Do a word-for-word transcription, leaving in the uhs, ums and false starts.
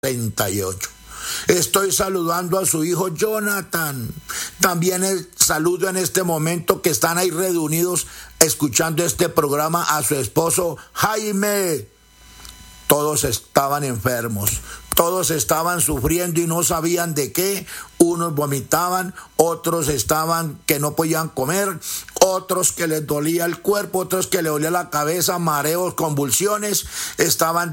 treinta y ocho. Estoy saludando a su hijo Jonathan. También el saludo en este momento que están ahí reunidos escuchando este programa a su esposo Jaime. Todos estaban enfermos, todos estaban sufriendo y no sabían de qué. Unos vomitaban, otros estaban que no podían comer, otros que les dolía el cuerpo, otros que les dolía la cabeza, mareos, convulsiones, estaban